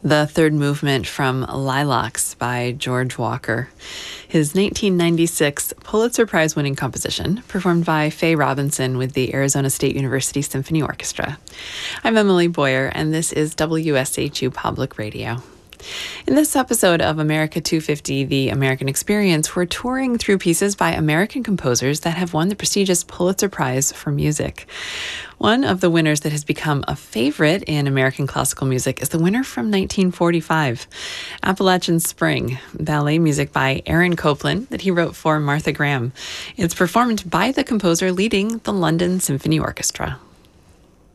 The third movement from Lilacs by George Walker, his 1996 Pulitzer Prize-winning composition, performed by Faye Robinson with the Arizona State University Symphony Orchestra. I'm Emily Boyer, and this is WSHU Public Radio. In this episode of America 250, The American Experience, we're touring through pieces by American composers that have won the prestigious Pulitzer Prize for Music. One of the winners that has become a favorite in American classical music is the winner from 1945, Appalachian Spring, ballet music by Aaron Copland that he wrote for Martha Graham. It's performed by the composer leading the London Symphony Orchestra.